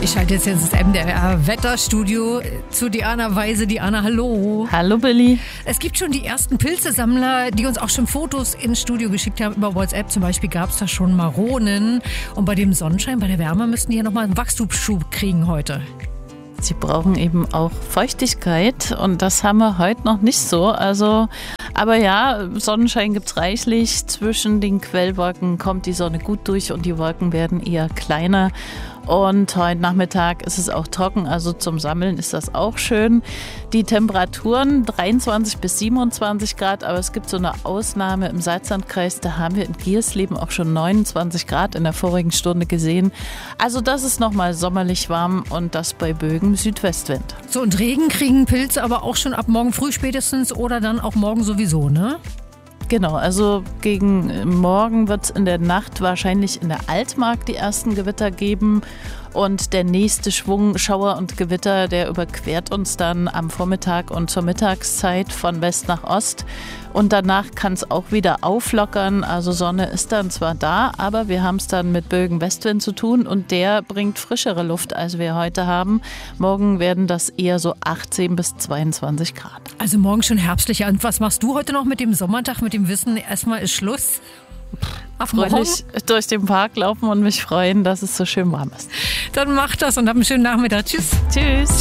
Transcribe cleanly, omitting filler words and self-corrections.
Ich schalte jetzt ins MDR-Wetterstudio zu Diana Weise. Diana, hallo. Hallo Billy. Es gibt schon die ersten Pilzesammler, die uns auch schon Fotos ins Studio geschickt haben über WhatsApp. Zum Beispiel gab es da schon Maronen. Und bei dem Sonnenschein, bei der Wärme müssten die ja nochmal einen Wachstumsschub kriegen heute. Sie brauchen eben auch Feuchtigkeit und das haben wir heute noch nicht so. Aber ja, Sonnenschein gibt's reichlich. Zwischen den Quellwolken kommt die Sonne gut durch und die Wolken werden eher kleiner. Und heute Nachmittag ist es auch trocken, also zum Sammeln ist das auch schön. Die Temperaturen 23 bis 27 Grad, aber es gibt so eine Ausnahme im Salzlandkreis, da haben wir in Giersleben auch schon 29 Grad in der vorigen Stunde gesehen. Also das ist nochmal sommerlich warm und das bei Bögen Südwestwind. So, und Regen kriegen Pilze aber auch schon ab morgen früh spätestens oder dann auch morgen sowieso, ne? Genau, also gegen morgen wird es in der Nacht wahrscheinlich in der Altmark die ersten Gewitter geben und der nächste Schwung Schauer und Gewitter, der überquert uns dann am Vormittag und zur Mittagszeit von West nach Ost und danach kann es auch wieder auflockern, also Sonne ist dann zwar da, aber wir haben es dann mit Bögen Westwind zu tun und der bringt frischere Luft, als wir heute haben. Morgen werden das eher so 18 bis 22 Grad. Also morgen schon herbstlicher. Und was machst du heute noch mit dem Sommertag, mit dem Wissen, erstmal ist Schluss? Fröhlich durch den Park laufen und mich freuen, dass es so schön warm ist. Dann mach das und hab einen schönen Nachmittag. Tschüss. Tschüss.